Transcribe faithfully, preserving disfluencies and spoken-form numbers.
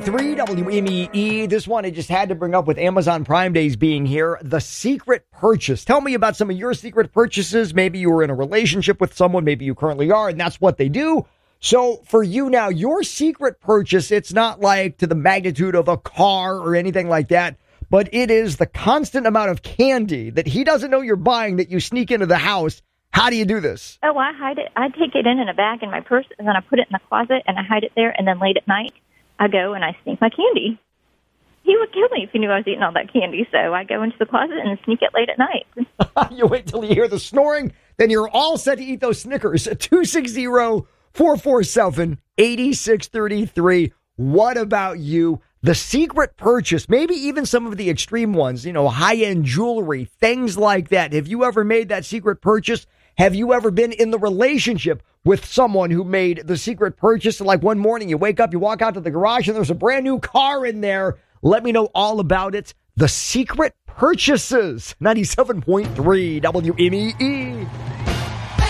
three W M E E. This one I just had to bring up with Amazon Prime Days being here. The secret purchase. Tell me about some of your secret purchases. Maybe you were in a relationship with someone. Maybe you currently are, and that's what they do. So for you now, your secret purchase, it's not like to the magnitude of a car or anything like that, but it is the constant amount of candy that he doesn't know you're buying that you sneak into the house. How do you do this? Oh, I hide it. I take it in in a bag in my purse, and then I put it in the closet, and I hide it there, and then late at night, I go and I sneak my candy. He would kill me if he knew I was eating all that candy, so I go into the closet and sneak it late at night. You wait till you hear the snoring, then you're all set to eat those Snickers. two six zero, four four seven, eight six three three. What about you? The secret purchase, maybe even some of the extreme ones, you know, high-end jewelry, things like that. Have you ever made that secret purchase? Have you ever been in the relationship with someone who made the secret purchase? Like one morning you wake up, you walk out to the garage, and there's a brand new car in there. Let me know all about it. The secret purchases. ninety-seven point three W M E E.